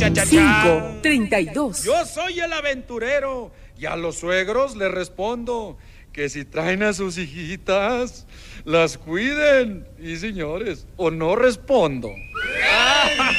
532. Yo soy el aventurero y a los suegros les respondo que si traen a sus hijitas, las cuiden. Y señores, o no respondo.